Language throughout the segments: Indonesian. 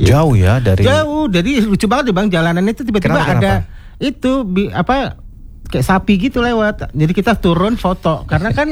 Jauh ya dari. Jauh, jadi lucu banget deh Bang, jalanan itu tiba-tiba ada itu kayak sapi gitu lewat. Jadi kita turun foto karena kan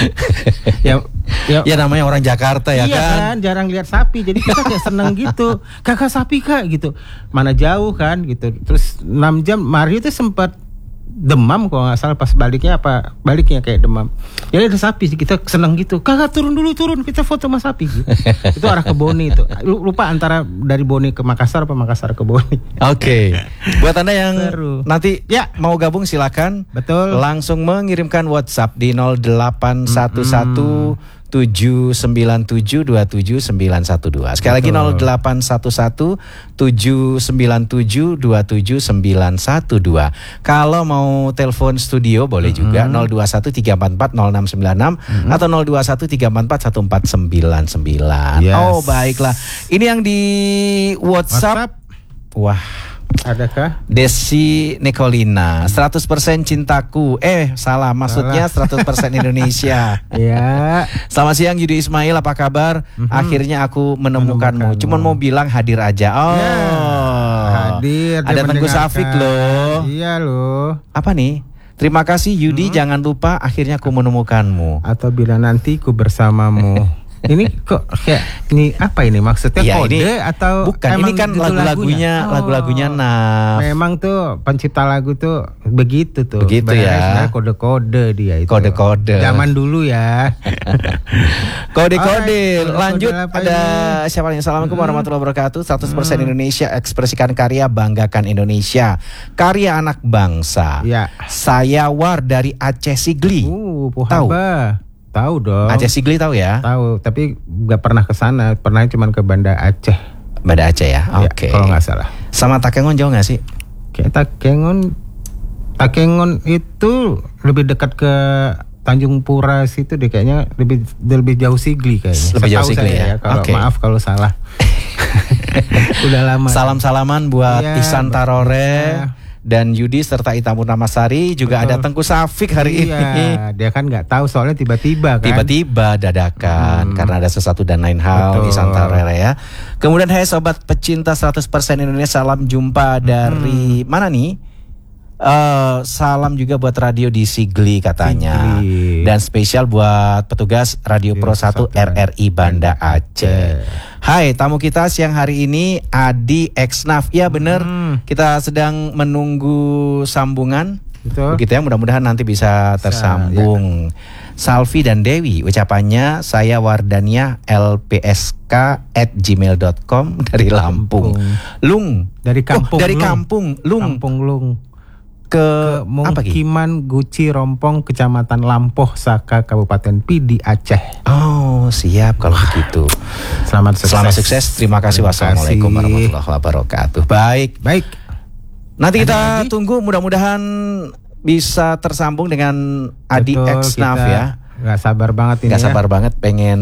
ya namanya orang Jakarta ya kan jarang lihat sapi. Jadi kita kayak seneng gitu. Kakak sapi Kak gitu. Mana jauh kan gitu. Terus 6 jam Mario itu sempat demam kalau nggak salah pas baliknya kayak demam. Jadi ada sapi kita seneng gitu. Kakak turun kita foto sama sapi gitu. Itu arah ke Boni itu. Lupa antara dari Boni ke Makassar apa Makassar ke Boni. Oke. Buat Anda yang nanti mau gabung silakan. Betul. Langsung mengirimkan WhatsApp di 0811 797277912. Sekali lagi 0811 797277912. Kalau mau telepon studio boleh juga 0213440696 atau 0213441499. Oh baiklah. Ini yang di WhatsApp. Wah. Adakah? Desi Nicolina 100% cintaku. Salah, maksudnya 100% Indonesia. Ya. Selamat siang Yudi Ismail, apa kabar? Akhirnya aku menemukanmu. Cuman mau bilang hadir aja. Hadir. Ada Tengku Safik loh. Iya loh. Apa nih? Terima kasih Yudi, jangan lupa akhirnya aku menemukanmu. Atau bila nanti ku bersamamu. Ini kok kayak ini apa ini maksudnya kode ini, atau bukan ini kan lagu-lagunya Naf. Memang tuh pencipta lagu tuh begitu tuh. Begitu ya. Kode-kode dia itu. Kode-kode. Zaman dulu ya. Kode-kode. Lanjut ada siapa nih? Assalamualaikum warahmatullahi wabarakatuh. 100% Indonesia, ekspresikan karya, banggakan Indonesia. Karya anak bangsa. Ya. Saya War dari Aceh Sigli. Tahu? Tahu dong. Aceh Sigli tahu ya? Tahu, tapi nggak pernah ke sana. Pernah cuma ke Banda Aceh. Banda Aceh ya? Oke. Kalau nggak salah. Sama Takengon jauh nggak sih? Kayak Takengon itu lebih dekat ke Tanjung Pura situ deh kayaknya, lebih jauh Sigli kayaknya. Lebih jauh Sigli ya. Kalau maaf kalau salah. Udah lama. Salam-salaman buat Ihsan Tarore. Dan Yudi serta Ita Purnamasari juga. Betul. Ada Tengku Safik hari ini. Dia kan nggak tahu soalnya tiba-tiba kan. Tiba-tiba dadakan karena ada sesuatu dan lain hal. Ihsan Tarore ya. Kemudian hai sobat pecinta 100% Indonesia, salam jumpa dari mana nih? Salam juga buat radio di Sigli katanya. Dan spesial buat petugas Radio Pro 1 RRI Banda Aceh. Hai, tamu kita siang hari ini Adi Exnaf. Ya bener, kita sedang menunggu sambungan. Begitu ya, mudah-mudahan nanti bisa tersambung. Salvi dan Dewi, ucapannya saya Wardania lpsk@gmail.com dari Lampung. Lung dari kampung. Dari kampung Lung. Kampung Lung. Ke Mukiman Guci Rompong, Kecamatan Lampoh Saka, Kabupaten Pidi, Aceh. Oh siap kalau begitu. Selamat sukses. Terima kasih. Wassalamualaikum warahmatullahi wabarakatuh. Baik. Nanti kita tunggu, mudah-mudahan bisa tersambung dengan Adi Exnaf ya. Gak sabar banget ini. Sabar banget pengen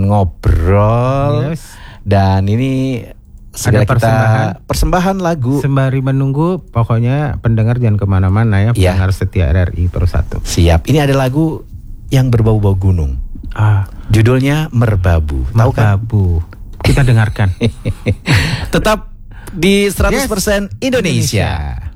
ngobrol. Dan ini segera kita persembahan lagu. Sembari menunggu, pokoknya pendengar jangan kemana-mana ya. Pendengar setia RRI Pro 1. Siap. Ini ada lagu yang berbau-bau gunung. Judulnya Merbabu. Tahu kan? Merbabu. Kita dengarkan. Tetap di 100% Indonesia.